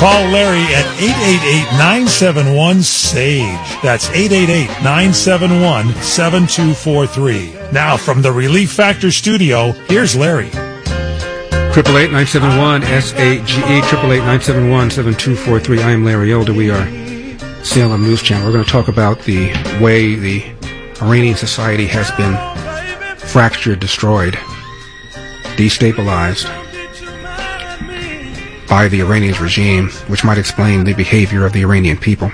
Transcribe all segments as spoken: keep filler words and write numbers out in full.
Call Larry at eight eight eight, nine seven one, S A G E. That's eight eight eight, nine seven one, seven two four three. Now, from the Relief Factor studio, here's Larry. eight eight eight, nine seven one, S A G E, eight eight eight, nine seven one, seven two four three. I am Larry Elder. We are Salem News Channel. We're going to talk about the way the Iranian society has been fractured, destroyed, destabilized by the Iranian regime, which might explain the behavior of the Iranian people.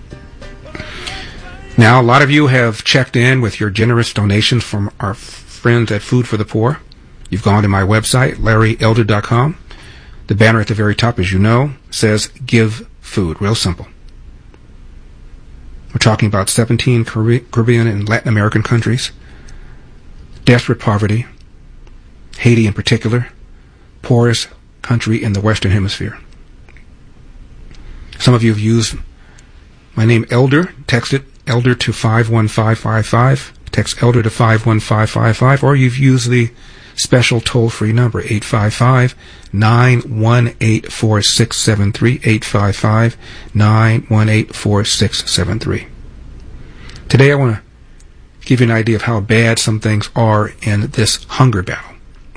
Now, a lot of you have checked in with your generous donations from our friends at Food for the Poor. You've gone to my website, larry elder dot com. The banner at the very top, as you know, says Give Food. Real simple. We're talking about seventeen Caribbean and Latin American countries, desperate poverty, Haiti in particular, poorest country in the Western Hemisphere. Some of you have used my name, Elder. Text it, Elder, to five one five five five. Text Elder to five one five five five, or you've used the special toll-free number, eight five five, nine one eight, four six seven three, eight five five, nine one eight, four six seven three. Today I want to give you an idea of how bad some things are in this hunger battle.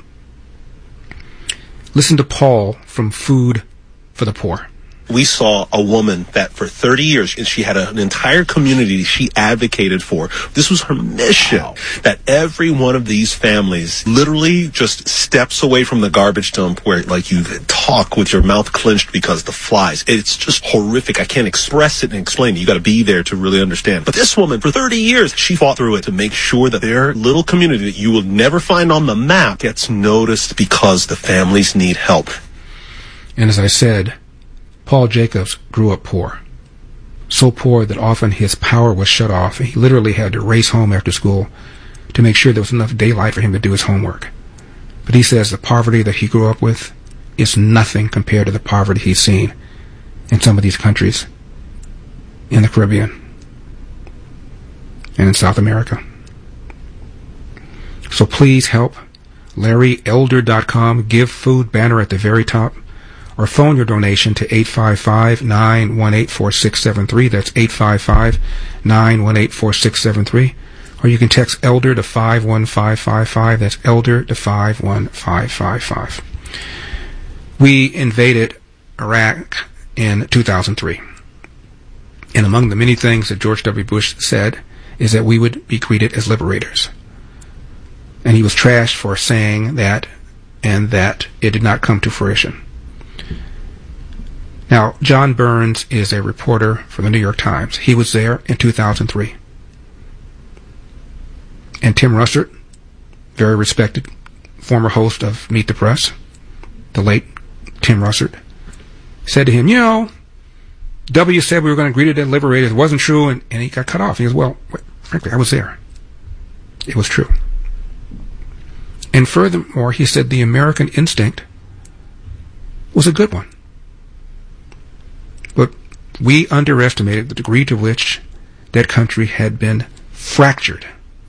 Listen to Paul from Food for the Poor. We saw a woman that for thirty years, she had a, an entire community she advocated for. This was her mission, wow. That every one of these families literally just steps away from the garbage dump where, like, you talk with your mouth clenched because the flies. It's just horrific. I can't express it and explain it. You got to be there to really understand. But this woman, for thirty years, she fought through it to make sure that their little community that you will never find on the map gets noticed because the families need help. And as I said, Paul Jacobs grew up poor, so poor that often his power was shut off, and he literally had to race home after school to make sure there was enough daylight for him to do his homework. But he says the poverty that he grew up with is nothing compared to the poverty he's seen in some of these countries in the Caribbean and in South America. So please help. larry elder dot com, Give Food banner at the very top, or phone your donation to eight five five, nine one eight, four six seven three. That's eight five five, nine one eight, four six seven three. Or you can text Elder to five one five five five. That's Elder to five one five five five. We invaded Iraq in two thousand three. And among the many things that George W. Bush said is that we would be greeted as liberators. And he was trashed for saying that, and that it did not come to fruition. Now, John Burns is a reporter for the New York Times. He was there in two thousand three. And Tim Russert, very respected former host of Meet the Press, the late Tim Russert, said to him, you know, W said we were going to greet it as liberators. It wasn't true, and, and he got cut off. He goes, well, frankly, I was there. It was true. And furthermore, he said the American instinct was a good one. But we underestimated the degree to which that country had been fractured.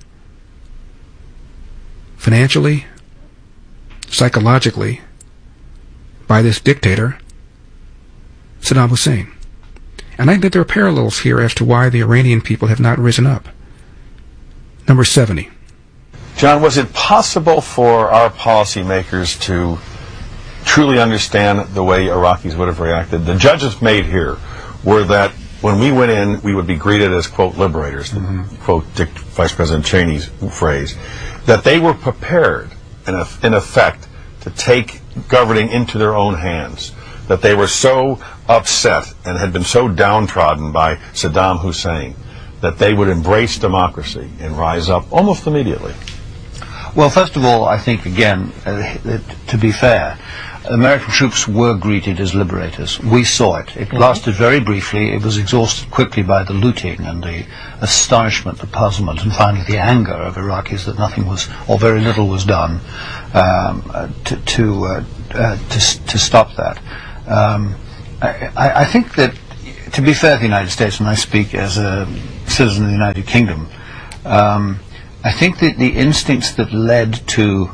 Financially, psychologically, by this dictator, Saddam Hussein. And I think that there are parallels here as to why the Iranian people have not risen up. Number seventy. John, was it possible for our policymakers to truly understand the way Iraqis would have reacted? The judges made here were that when we went in, we would be greeted as, quote, liberators, mm-hmm. to quote Dick, Vice President Cheney's phrase, that they were prepared, in, a, in effect, to take governing into their own hands, that they were so upset and had been so downtrodden by Saddam Hussein that they would embrace democracy and rise up almost immediately. Well, first of all, I think, again, uh, to be fair, American troops were greeted as liberators. We saw it. It mm-hmm. lasted very briefly. It was exhausted quickly by the looting and the astonishment, the puzzlement, and finally the anger of Iraqis that nothing was, or very little was done um, uh, to to, uh, uh, to to stop that. Um, I, I think that, to be fair to the United States, and I speak as a citizen of the United Kingdom, um, I think that the instincts that led to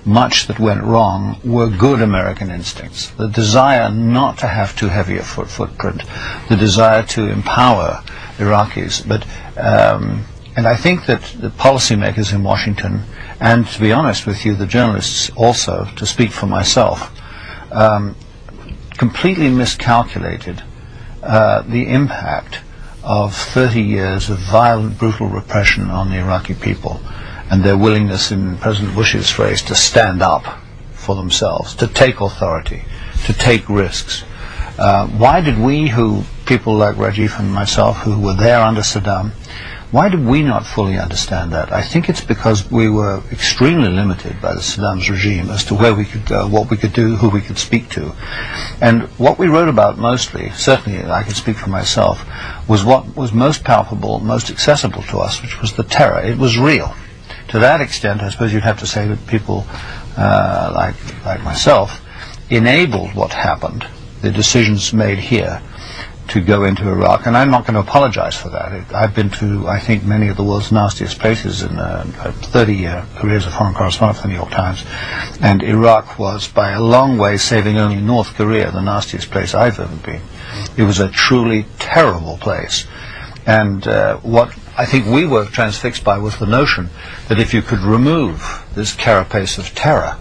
much that went wrong were good American instincts. The desire not to have too heavy a foot footprint, the desire to empower Iraqis. But um, and I think that the policymakers in Washington, and to be honest with you, the journalists also, to speak for myself, um, completely miscalculated uh, the impact of thirty years of violent, brutal repression on the Iraqi people, and their willingness, in President Bush's phrase, to stand up for themselves, to take authority, to take risks. Uh, why did we, who, people like Rajiv and myself, who were there under Saddam, why did we not fully understand that? I think it's because we were extremely limited by the Saddam's regime as to where we could go, what we could do, who we could speak to. And what we wrote about mostly, certainly I can speak for myself, was what was most palpable, most accessible to us, which was the terror. It was real. To that extent, I suppose you'd have to say that people uh, like, like myself enabled what happened, the decisions made here, to go into Iraq, and I'm not going to apologize for that. It, I've been to, I think, many of the world's nastiest places in uh, thirty-year careers of foreign correspondent for the New York Times, and Iraq was, by a long way, saving only North Korea, the nastiest place I've ever been. It was a truly terrible place, and uh, what I think we were transfixed by was the notion that if you could remove this carapace of terror,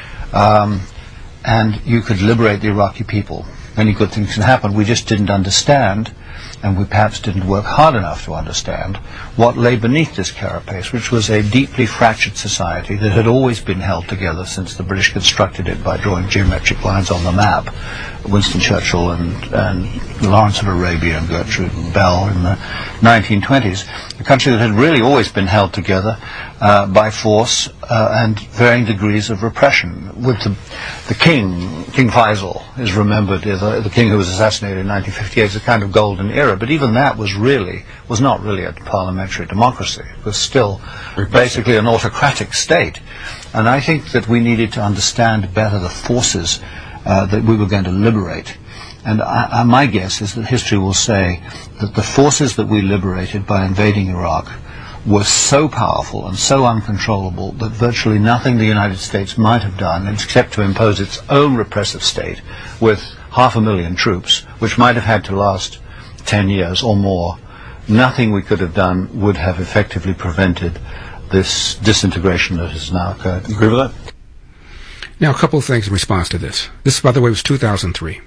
um, and you could liberate the Iraqi people, many good things can happen. We just didn't understand, and we perhaps didn't work hard enough to understand, what lay beneath this carapace, which was a deeply fractured society that had always been held together since the British constructed it by drawing geometric lines on the map. Winston Churchill and, and Lawrence of Arabia and Gertrude Bell in the nineteen twenties, a country that had really always been held together uh, by force uh, and varying degrees of repression. With the, the king, King Faisal, is remembered as the, the king who was assassinated in nineteen fifty-eight as a kind of golden era, but even that was really, was not really a parliamentary democracy. It was still basically an autocratic state. And I think that we needed to understand better the forces Uh, that we were going to liberate. And I, I, my guess is that history will say that the forces that we liberated by invading Iraq were so powerful and so uncontrollable that virtually nothing the United States might have done, except to impose its own repressive state with half a million troops, which might have had to last ten years or more, nothing we could have done would have effectively prevented this disintegration that has now occurred. You agree with that? Now, a couple of things in response to this. This, by the way, was two thousand three.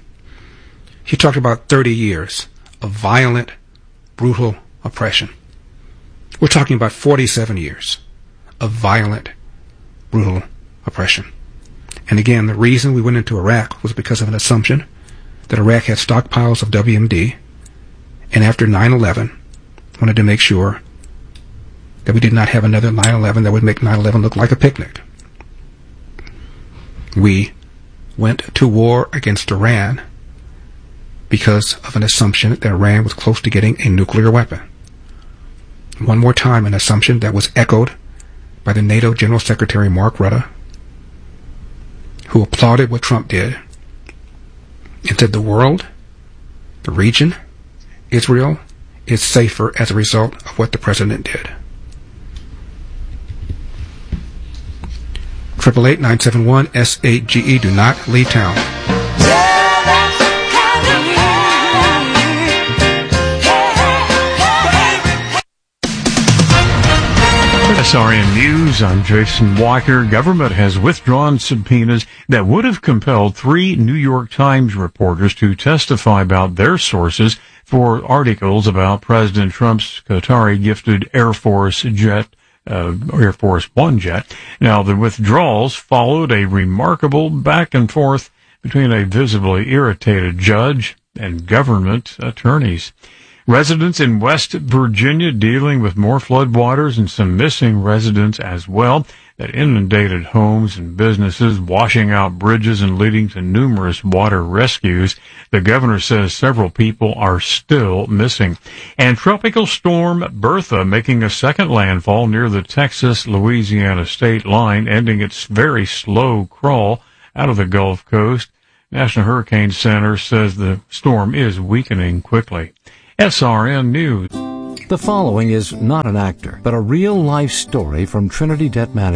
He talked about thirty years of violent, brutal oppression. We're talking about forty-seven years of violent, brutal oppression. And again, the reason we went into Iraq was because of an assumption that Iraq had stockpiles of W M D, and after nine eleven, wanted to make sure that we did not have another nine eleven that would make nine eleven look like a picnic. We went to war against Iran because of an assumption that Iran was close to getting a nuclear weapon. One more time, an assumption that was echoed by the NATO General Secretary Mark Rutte, who applauded what Trump did and said the world, the region, Israel, is safer as a result of what the president did. Triple eight nine seven one S eight G E. Do not leave town. S R N News, I'm Jason Walker. Government has withdrawn subpoenas that would have compelled three New York Times reporters to testify about their sources for articles about President Trump's Qatari-gifted Air Force jet, Uh, Air Force One jet. Now, the withdrawals followed a remarkable back and forth between a visibly irritated judge and government attorneys. Residents in West Virginia dealing with more floodwaters and some missing residents as well that inundated homes and businesses, washing out bridges and leading to numerous water rescues. The governor says several people are still missing. And Tropical Storm Bertha making a second landfall near the Texas-Louisiana state line, ending its very slow crawl out of the Gulf Coast. National Hurricane Center says the storm is weakening quickly. S R N News. The following is not an actor, but a real-life story from Trinity Debt Management.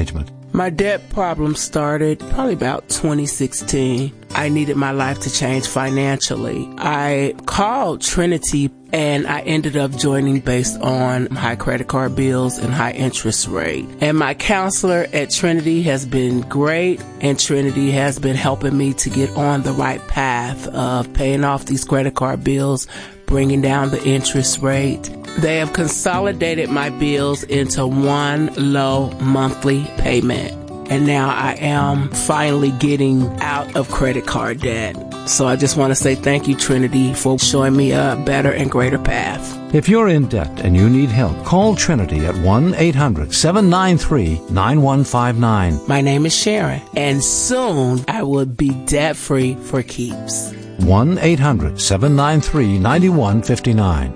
My debt problem started probably about twenty sixteen. I needed my life to change financially. I called Trinity and I ended up joining based on high credit card bills and high interest rate. And my counselor at Trinity has been great, and Trinity has been helping me to get on the right path of paying off these credit card bills, bringing down the interest rate. They have consolidated my bills into one low monthly payment. And now I am finally getting out of credit card debt. So I just want to say thank you, Trinity, for showing me a better and greater path. If you're in debt and you need help, call Trinity at one eight hundred seven nine three nine one five nine. My name is Sharon, and soon I will be debt-free for keeps. one eight hundred seven nine three nine one five nine.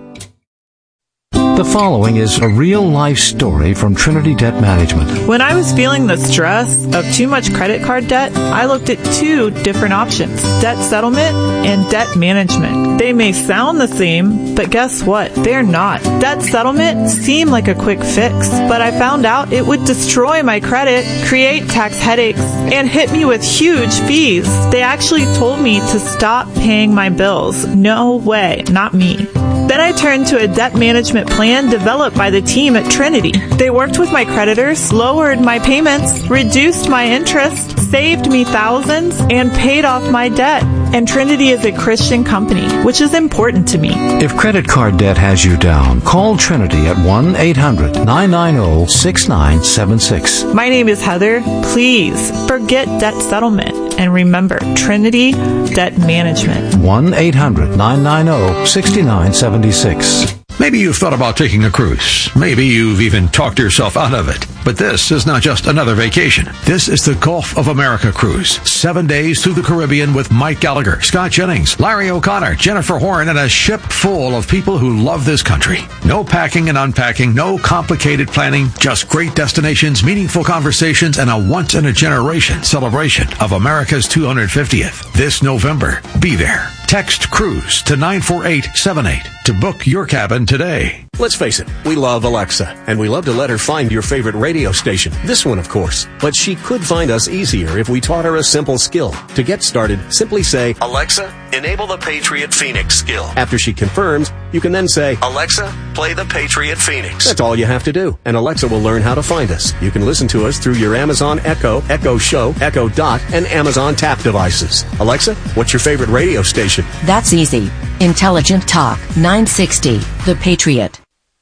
The following is a real-life story from Trinity Debt Management. When I was feeling the stress of too much credit card debt, I looked at two different options, debt settlement and debt management. They may sound the same, but guess what? They're not. Debt settlement seemed like a quick fix, but I found out it would destroy my credit, create tax headaches, and hit me with huge fees. They actually told me to stop paying my bills. No way, not me. Then I turned to a debt management plan developed by the team at Trinity. They worked with my creditors, lowered my payments, reduced my interest, saved me thousands, and paid off my debt. And Trinity is a Christian company, which is important to me. If credit card debt has you down, call Trinity at one eight hundred nine nine zero six nine seven six. My name is Heather. Please forget debt settlement and remember Trinity Debt Management. one eight hundred nine nine zero six nine seven six. Maybe you've thought about taking a cruise. Maybe you've even talked yourself out of it. But this is not just another vacation. This is the Gulf of America cruise. Seven days through the Caribbean with Mike Gallagher, Scott Jennings, Larry O'Connor, Jennifer Horn, and a ship full of people who love this country. No packing and unpacking, no complicated planning, just great destinations, meaningful conversations, and a once-in-a-generation celebration of America's two hundred fiftieth. This November, be there. Text CRUISE to nine four eight seven eight to book your cabin today. Let's face it, we love Alexa, and we love to let her find your favorite radio station. This one, of course. But she could find us easier if we taught her a simple skill. To get started, simply say, Alexa, enable the Patriot Phoenix skill. After she confirms, you can then say, Alexa, play the Patriot Phoenix. That's all you have to do, and Alexa will learn how to find us. You can listen to us through your Amazon Echo, Echo Show, Echo Dot, and Amazon Tap devices. Alexa, what's your favorite radio station? That's easy. Intelligent Talk, nine sixty, The Patriot.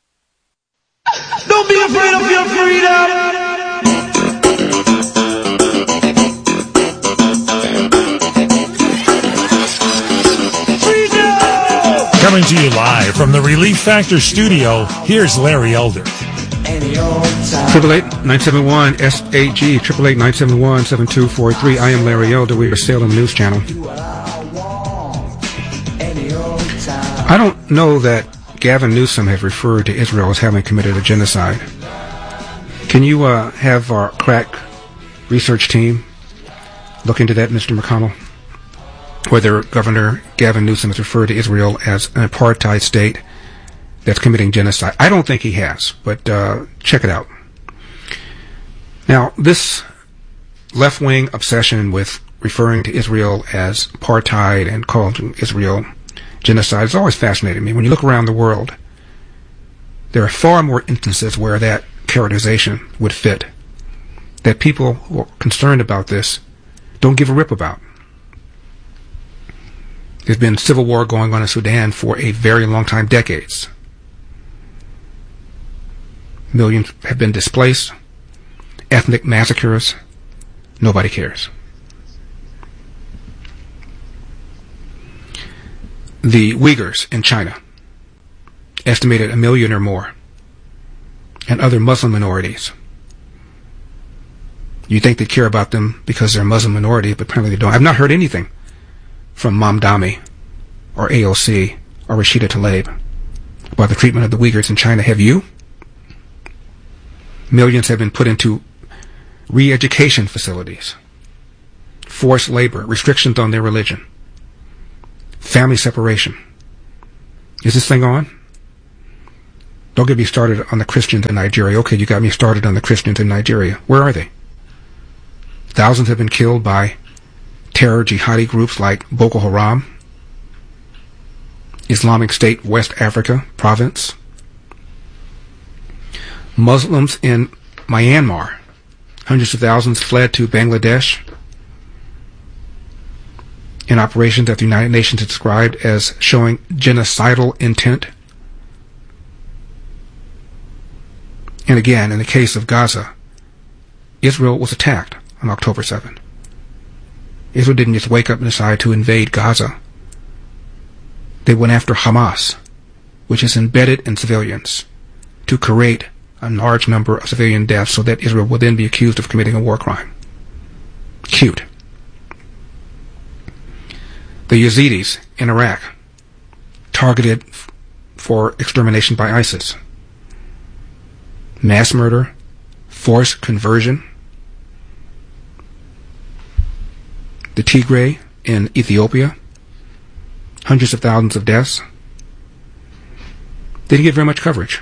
Don't be afraid of your freedom. Coming to you live from the Relief Factor studio, here's Larry Elder. Triple eight nine seven one S A G triple eight nine seven one seven two four three. I am Larry Elder. We are Salem News Channel. I don't know that Gavin Newsom has referred to Israel as having committed a genocide. Can you uh, have our crack research team look into that, Mister McConnell? Whether Governor Gavin Newsom has referred to Israel as an apartheid state that's committing genocide. I don't think he has, but uh, check it out. Now, this left-wing obsession with referring to Israel as apartheid and calling Israel genocide has always fascinated me. When you look around the world, there are far more instances where that characterization would fit, that people who are concerned about this don't give a rip about. There's been civil war going on in Sudan for a very long time, decades. Millions have been displaced, ethnic massacres, nobody cares. The Uyghurs in China, estimated a million or more, and other Muslim minorities. You think they care about them because they're a Muslim minority, but apparently they don't. I've not heard anything from Mamdani or A O C or Rashida Tlaib about the treatment of the Uyghurs in China. Have you? Millions have been put into re-education facilities, forced labor, restrictions on their religion, family separation. Is this thing on? Don't get me started on the Christians in Nigeria. Okay, you got me started on the Christians in Nigeria. Where are they? Thousands have been killed by terror jihadi groups like Boko Haram, Islamic State West Africa province. Muslims in Myanmar, hundreds of thousands fled to Bangladesh in operations that the United Nations described as showing genocidal intent. And again, in the case of Gaza, Israel was attacked on October seventh. Israel didn't just wake up and decide to invade Gaza. They went after Hamas, which is embedded in civilians, to create a large number of civilian deaths so that Israel will then be accused of committing a war crime. Cute. The Yazidis in Iraq, targeted f- for extermination by ISIS. Mass murder, forced conversion. The Tigray in Ethiopia, hundreds of thousands of deaths. Didn't get very much coverage.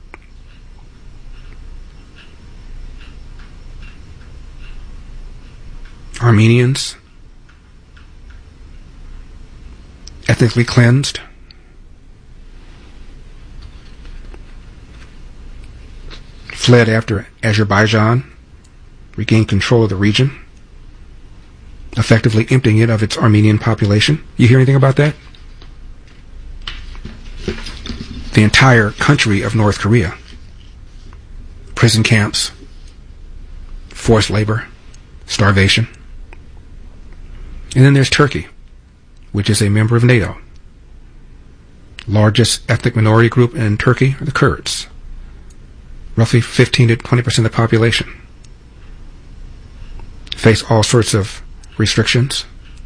Armenians, ethnically cleansed. Fled after Azerbaijan regained control of the region, effectively emptying it of its Armenian population. You hear anything about that? The entire country of North Korea. Prison camps, forced labor, starvation. And then there's Turkey, which is a member of NATO. Largest ethnic minority group in Turkey are the Kurds. Roughly fifteen to twenty percent of the population. Face all sorts of restrictions,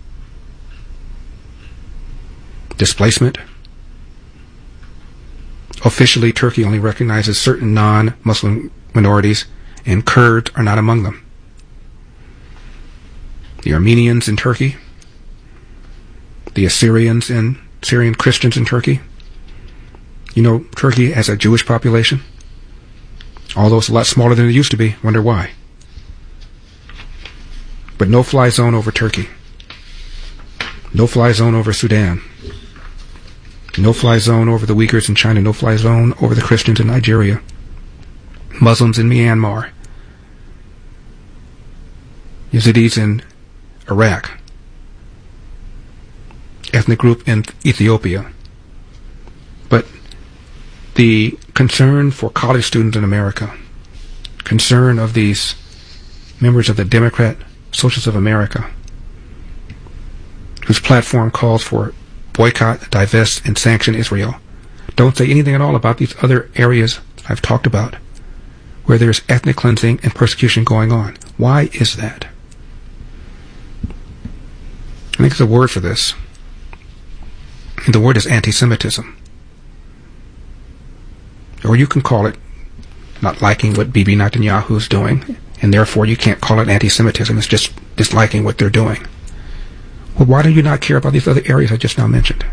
displacement. Officially, Turkey only recognizes certain non-Muslim minorities, and Kurds are not among them. The Armenians in Turkey, the Assyrians and Syrian Christians in Turkey. You know, Turkey has a Jewish population, although it's a lot smaller than it used to be. Wonder why. But no-fly zone over Turkey. No-fly zone over Sudan. No-fly zone over the Uyghurs in China. No-fly zone over the Christians in Nigeria. Muslims in Myanmar. Yazidis in Iraq. Ethnic group in Ethiopia. But the concern for college students in America, concern of these members of the Democrat Socialists of America, whose platform calls for boycott, divest, and sanction Israel, don't say anything at all about these other areas I've talked about, where there's ethnic cleansing and persecution going on. Why is that? I think there's a word for this. And the word is anti-Semitism. Or you can call it not liking what Bibi Netanyahu is doing, and therefore you can't call it anti-Semitism. It's just disliking what they're doing. Well, why do you not care about these other areas I just now mentioned?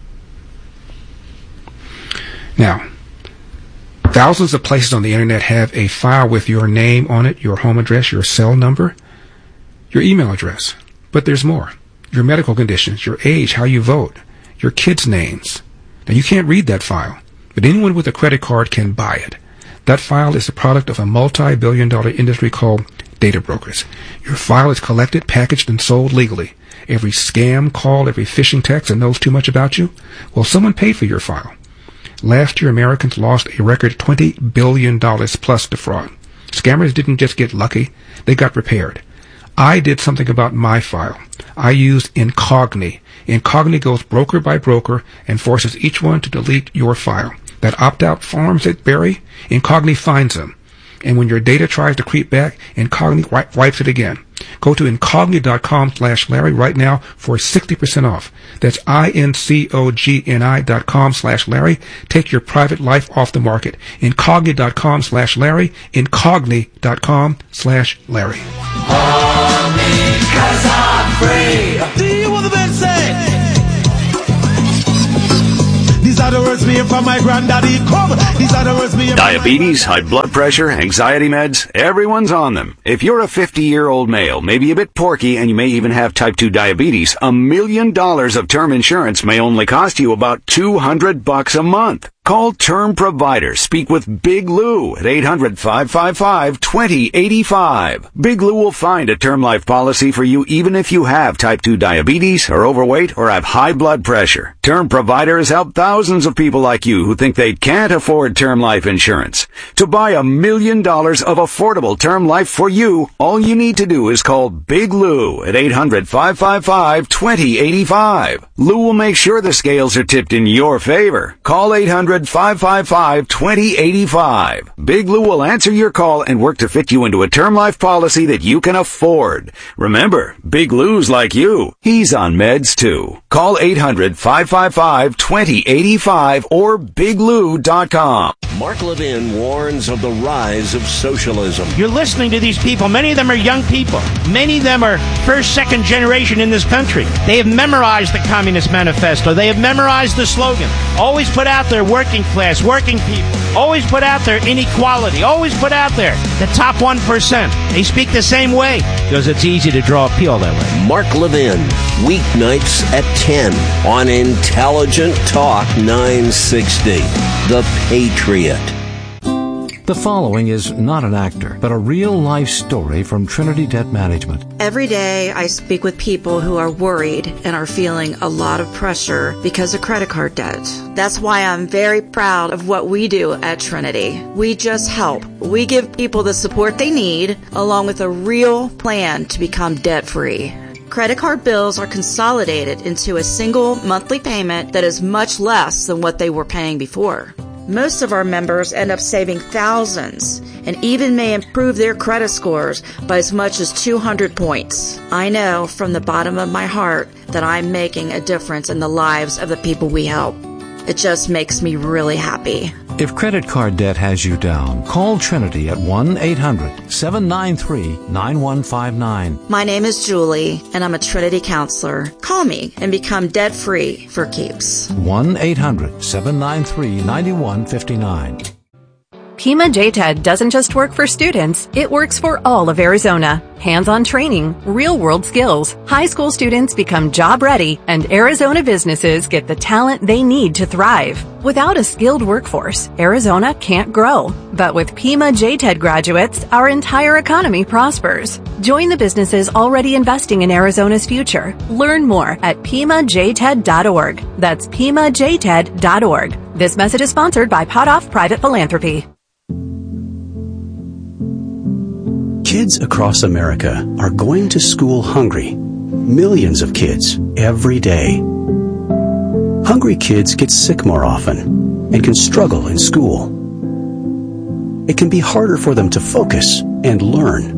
Now, thousands of places on the internet have a file with your name on it, your home address, your cell number, your email address. But there's more. Your medical conditions, your age, how you vote, your kids' names. Now, you can't read that file, but anyone with a credit card can buy it. That file is the product of a multi-billion dollar industry called data brokers. Your file is collected, packaged, and sold legally. Every scam call, every phishing text that knows too much about you, well, someone paid for your file. Last year, Americans lost a record twenty billion dollars plus to fraud. Scammers didn't just get lucky, they got prepared. I did something about my file. I used Incogni. Incogni goes broker by broker and forces each one to delete your file. That opt-out forms that bury, Incogni finds them. And when your data tries to creep back, Incogni wi- wipes it again. Go to incogni.com slash Larry right now for sixty percent off. That's I-N-C-O-G-N-I dot com slash Larry. Take your private life off the market. Incogni.com slash Larry. Incogni.com slash Larry. On me, 'cause I'm free. Do you want the best say? These are the words me from my granddaddy come. These are the words me. Diabetes, high blood pressure, anxiety meds, everyone's on them. If you're a fifty-year-old male, maybe a bit porky, and you may even have type two diabetes, a million dollars of term insurance may only cost you about two hundred bucks a month. Call Term Provider. Speak with Big Lou at eight hundred, five five five, two zero eight five. Big Lou will find a term life policy for you even if you have type two diabetes, are overweight, or have high blood pressure. Term Provider has helped thousands of people like you who think they can't afford term life insurance. To buy a million dollars of affordable term life for you, all you need to do is call Big Lou at eight hundred, five five five, two zero eight five. Lou will make sure the scales are tipped in your favor. Call eight hundred, five five five, two zero eight five. Big Lou will answer your call and work to fit you into a term life policy that you can afford. Remember, Big Lou's like you. He's on meds too. Call eight hundred, five five five, two zero eight five or big lou dot com. Mark Levin warns of the rise of socialism. You're listening to these people. Many of them are young people. Many of them are first, second generation in this country. They have memorized the Communist Manifesto. They have memorized the slogan. Always put out there working class, working people. Always put out there inequality. Always put out there the top one percent. They speak the same way because it's easy to draw appeal that way. Mark Levin, weeknights at ten on Intelligent Talk nine sixty. The Patriot. The following is not an actor, but a real-life story from Trinity Debt Management. Every day I speak with people who are worried and are feeling a lot of pressure because of credit card debt. That's why I'm very proud of what we do at Trinity. We just help. We give people the support they need, along with a real plan to become debt-free. Credit card bills are consolidated into a single monthly payment that is much less than what they were paying before. Most of our members end up saving thousands and even may improve their credit scores by as much as two hundred points. I know from the bottom of my heart that I'm making a difference in the lives of the people we help. It just makes me really happy. If credit card debt has you down, call Trinity at one eight hundred, seven nine three, nine one five nine. My name is Julie, and I'm a Trinity counselor. Call me and become debt-free for keeps. one eight hundred, seven nine three, nine one five nine. Pima J TED doesn't just work for students, it works for all of Arizona. Hands-on training, real-world skills, high school students become job-ready, and Arizona businesses get the talent they need to thrive. Without a skilled workforce, Arizona can't grow. But with Pima J TED graduates, our entire economy prospers. Join the businesses already investing in Arizona's future. Learn more at pima j ted dot org. That's pima j ted dot org. This message is sponsored by Potoff Private Philanthropy. Kids across America are going to school hungry. Millions of kids every day. Hungry kids get sick more often and can struggle in school. It can be harder for them to focus and learn.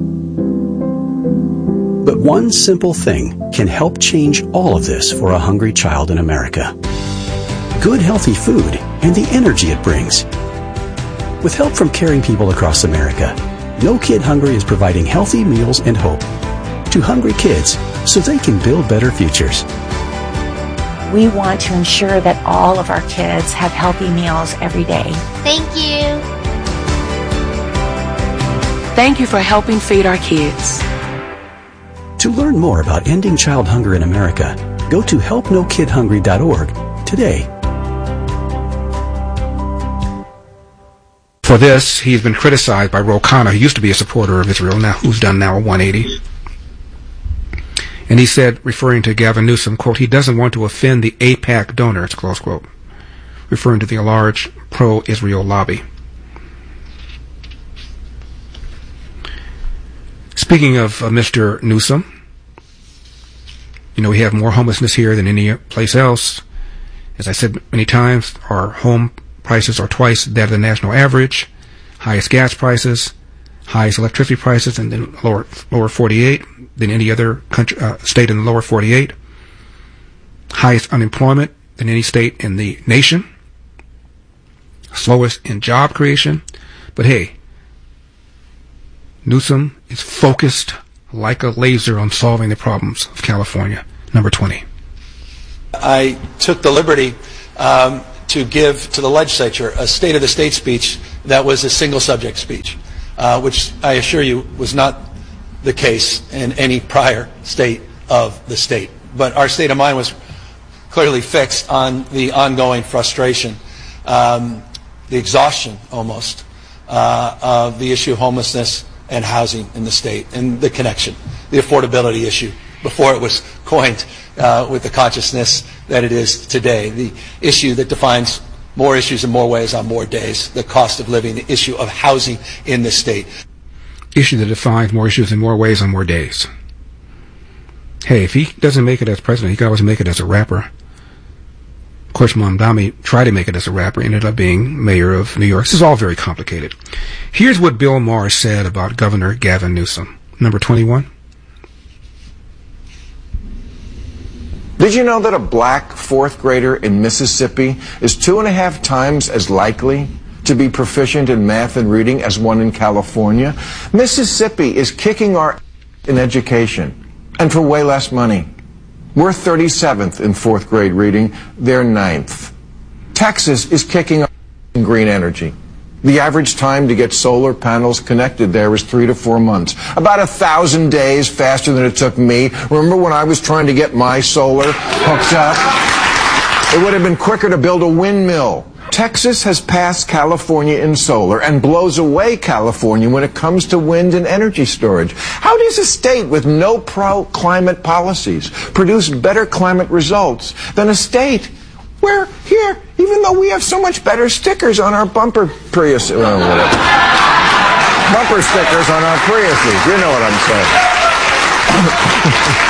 But one simple thing can help change all of this for a hungry child in America. Good healthy food and the energy it brings. With help from caring people across America, No Kid Hungry is providing healthy meals and hope to hungry kids so they can build better futures. We want to ensure that all of our kids have healthy meals every day. Thank you. Thank you for helping feed our kids. To learn more about ending child hunger in America, go to help no kid hungry dot org today. For this, he's been criticized by Ro Khanna, who used to be a supporter of Israel, now who's done now a one eighty. And he said, referring to Gavin Newsom, quote, he doesn't want to offend the AIPAC donors, close quote, referring to the large pro-Israel lobby. Speaking of uh, Mister Newsom, you know, we have more homelessness here than any place else. As I said many times, our home prices are twice that of the national average, highest gas prices, highest electricity prices in the lower lower forty-eight than any other country, uh, state in the lower forty-eight, highest unemployment than any state in the nation, slowest in job creation. But hey, Newsom is focused like a laser on solving the problems of California. Number twenty. I took the liberty um, to give to the legislature a State of the State speech that was a single subject speech, uh, which I assure you was not the case in any prior state of the state. But our state of mind was clearly fixed on the ongoing frustration, um, the exhaustion almost, uh, of the issue of homelessness and housing in the state, and the connection, the affordability issue, before it was coined uh, with the consciousness that it is today, the issue that defines more issues in more ways on more days, the cost of living, the issue of housing in the state. Issue that defines more issues in more ways on more days. Hey, if he doesn't make it as president, he can always make it as a rapper. Of course, Mamdani tried to make it as a rapper, ended up being mayor of New York. This is all very complicated. Here's what Bill Maher said about Governor Gavin Newsom. Number twenty-one. Did you know that a black fourth grader in Mississippi is two and a half times as likely to be proficient in math and reading as one in California? Mississippi is kicking our in education, and for way less money. We're thirty-seventh in fourth grade reading, they're ninth. Texas is kicking our in green energy. The average time to get solar panels connected there is three to four months. About a thousand days faster than it took me. Remember when I was trying to get my solar hooked up? It would have been quicker to build a windmill. Texas has passed California in solar and blows away California when it comes to wind and energy storage. How does a state with no pro-climate policies produce better climate results than a state where, here, even though we have so much better stickers on our bumper Prius, uh, whatever. bumper stickers on our Priuses, you know what I'm saying.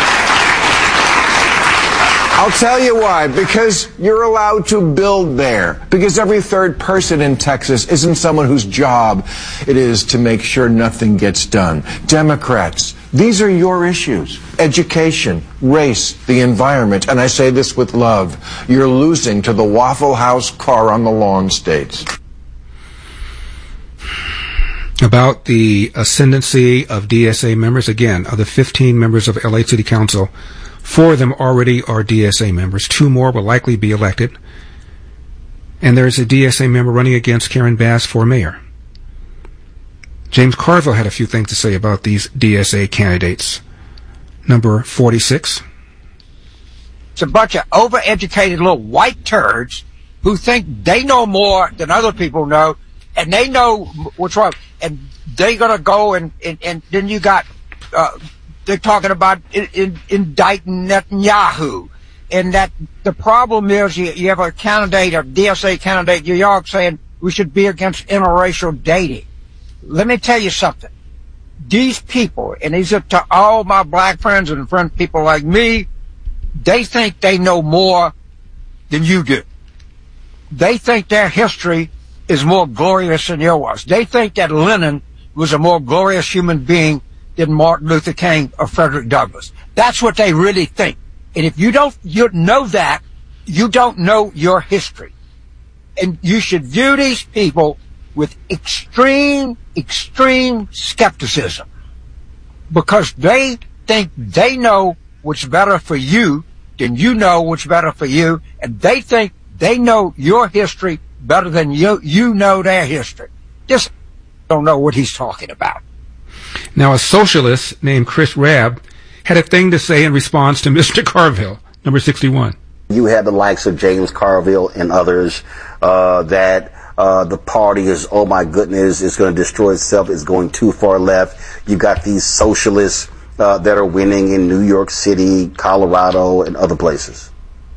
I'll tell you why. Because you're allowed to build there. Because every third person in Texas isn't someone whose job it is to make sure nothing gets done. Democrats, these are your issues. Education, race, the environment. And I say this with love. You're losing to the Waffle House car on the lawn states. About the ascendancy of D S A members, again, of the fifteen members of L A City Council, four of them already are D S A members. Two more will likely be elected. And there's a D S A member running against Karen Bass for mayor. James Carville had a few things to say about these D S A candidates. Number forty-six. It's a bunch of overeducated little white turds who think they know more than other people know, and they know what's wrong. And they're going to go and, and, and then you got... Uh, They're talking about in, in, indicting Netanyahu, and that the problem is you, you have a candidate, a D S A candidate in New York saying we should be against interracial dating. Let me tell you something. These people, and these are to all my black friends and friend people like me, they think they know more than you do. They think their history is more glorious than yours. They think that Lenin was a more glorious human being than Martin Luther King or Frederick Douglass. That's what they really think. And if you don't you know that, you don't know your history. And you should view these people with extreme, extreme skepticism, because they think they know what's better for you than you know what's better for you, and they think they know your history better than you, you know their history. Just don't know what he's talking about. Now, a socialist named Chris Rabb had a thing to say in response to Mister Carville, number sixty-one. You have the likes of James Carville and others uh, that uh, the party is, oh my goodness, it's going to destroy itself, it's going too far left. You've got these socialists uh, that are winning in New York City, Colorado, and other places.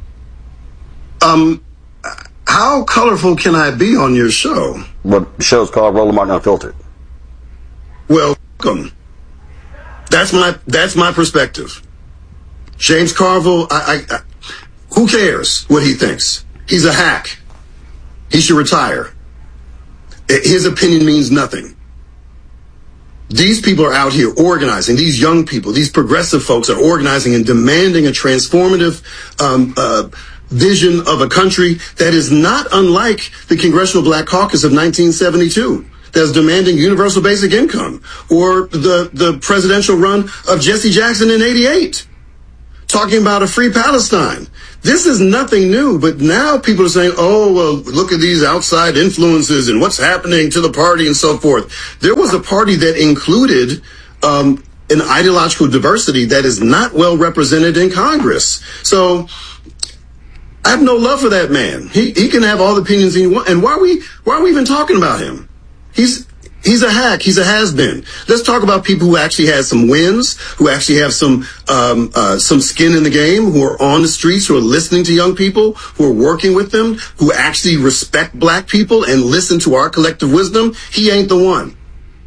Um, how colorful can I be on your show? Well, the show's called Roland Martin Unfiltered. Well, welcome. That's my that's my perspective. James Carville, I, I, I, who cares what he thinks? He's a hack. He should retire. His opinion means nothing. These people are out here organizing. These young people, these progressive folks are organizing and demanding a transformative um, uh, vision of a country that is not unlike the Congressional Black Caucus of nineteen seventy-two. That's demanding universal basic income, or the, the presidential run of Jesse Jackson in eighty-eight, talking about a free Palestine. This is nothing new, but now people are saying, oh, well, look at these outside influences and what's happening to the party and so forth. There was a party that included um, an ideological diversity that is not well represented in Congress. So I have no love for that man. He he can have all the opinions he wants. And why are we why are we even talking about him? He's He's a hack. He's a has-been. Let's talk about people who actually had some wins, who actually have some um, uh, some skin in the game, who are on the streets, who are listening to young people, who are working with them, who actually respect black people and listen to our collective wisdom. He ain't the one.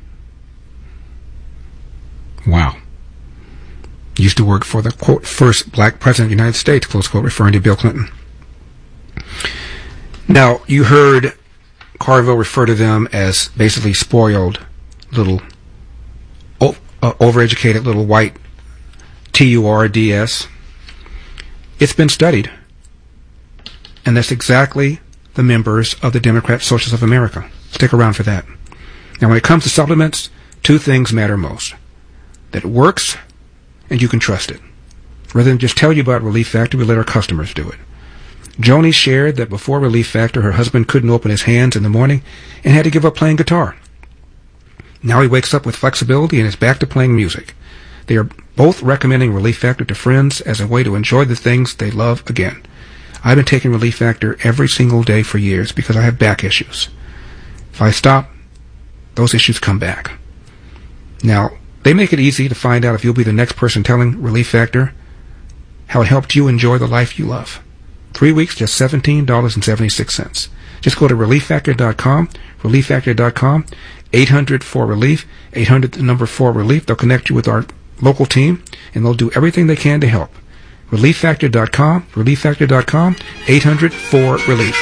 Wow. Used to work for the, quote, first black president of the United States, close quote, referring to Bill Clinton. Now, you heard Carville refer to them as basically spoiled little, o- uh, overeducated little white T U R D S. It's been studied. And that's exactly the members of the Democrat Socialists of America. Stick around for that. Now, when it comes to supplements, two things matter most. That it works, and you can trust it. Rather than just tell you about Relief Factor, we let our customers do it. Joni shared that before Relief Factor, her husband couldn't open his hands in the morning and had to give up playing guitar. Now he wakes up with flexibility and is back to playing music. They are both recommending Relief Factor to friends as a way to enjoy the things they love again. I've been taking Relief Factor every single day for years because I have back issues. If I stop, those issues come back. Now, they make it easy to find out if you'll be the next person telling Relief Factor how it helped you enjoy the life you love. Three weeks, just seventeen dollars and seventy-six cents. Just go to relief factor dot com, relief factor dot com, eight hundred four relief, eight hundred the number four relief. They'll connect you with our local team, and they'll do everything they can to help. relief factor dot com, relief factor dot com, eight hundred four relief.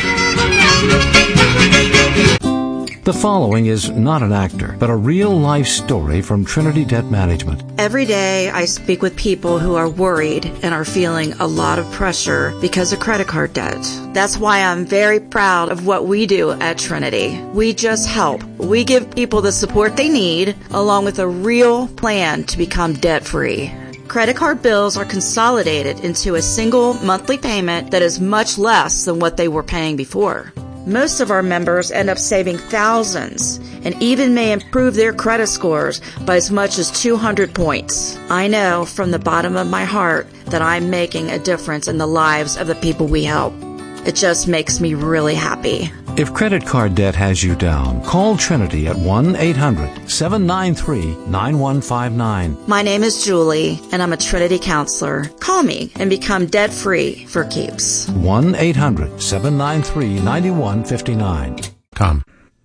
The following is not an actor, but a real-life story from Trinity Debt Management. Every day I speak with people who are worried and are feeling a lot of pressure because of credit card debt. That's why I'm very proud of what we do at Trinity. We just help. We give people the support they need, along with a real plan to become debt-free. Credit card bills are consolidated into a single monthly payment that is much less than what they were paying before. Most of our members end up saving thousands and even may improve their credit scores by as much as two hundred points. I know from the bottom of my heart that I'm making a difference in the lives of the people we help. It just makes me really happy. If credit card debt has you down, call Trinity at one eight hundred seven nine three nine one five nine. My name is Julie, and I'm a Trinity counselor. Call me and become debt-free for keeps. one eight hundred seven nine three nine one five nine. Tom.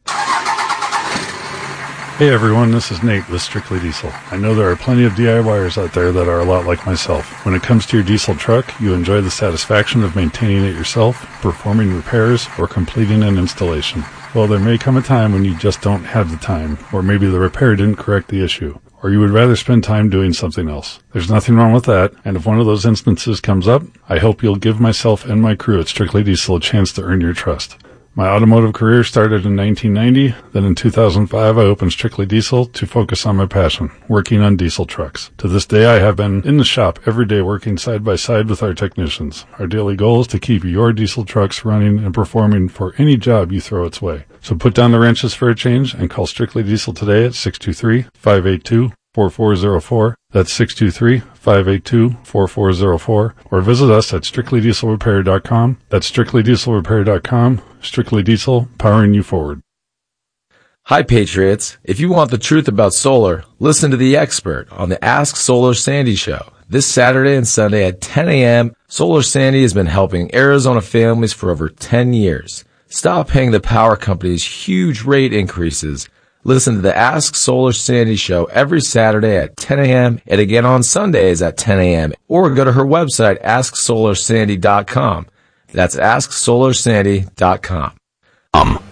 Hey everyone, this is Nate with Strictly Diesel. I know there are plenty of DIYers out there that are a lot like myself. When it comes to your diesel truck, you enjoy the satisfaction of maintaining it yourself, performing repairs, or completing an installation. Well, there may come a time when you just don't have the time, or maybe the repair didn't correct the issue, or you would rather spend time doing something else. There's nothing wrong with that, and if one of those instances comes up, I hope you'll give myself and my crew at Strictly Diesel a chance to earn your trust. My automotive career started in nineteen ninety. Then in two thousand five, I opened Strictly Diesel to focus on my passion, working on diesel trucks. To this day, I have been in the shop every day working side by side with our technicians. Our daily goal is to keep your diesel trucks running and performing for any job you throw its way. So put down the wrenches for a change and call Strictly Diesel today at six two three, five eight two, four four zero four. That's six two three, five eight two, four four zero four. Or visit us at strictly diesel repair dot com. That's strictly diesel repair dot com. Strictly Diesel, powering you forward. Hi, Patriots. If you want the truth about solar, listen to the expert on the Ask Solar Sandy show. This Saturday and Sunday at ten a.m., Solar Sandy has been helping Arizona families for over ten years. Stop paying the power companies huge rate increases. Listen to the Ask Solar Sandy show every Saturday at ten a.m. and again on Sundays at ten a.m. Or go to her website, ask solar sandy dot com. That's ask solar sandy dot com. Um.